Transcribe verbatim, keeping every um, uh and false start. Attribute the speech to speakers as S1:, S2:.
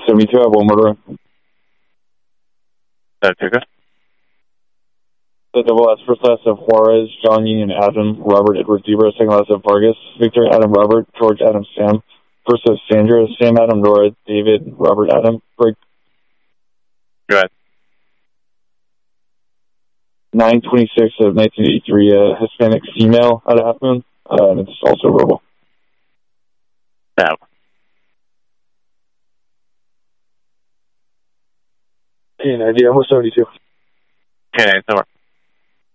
S1: seventy-two, I have one murder.
S2: That's okay.
S1: The double S first class of Juarez, John Union Adam, Robert Edward Zebra, second class of Vargas, Victor Adam Robert, George Adam Sam, first of Sandra, Sam Adam Nora, David Robert Adam, Greg.
S2: Go ahead.
S1: nine twenty-six of nineteen eighty-three, uh, Hispanic female out of Half Moon, uh, and it's also verbal.
S2: No.
S1: K nine, D, I'm with seventy-two.
S2: K nine, somewhere.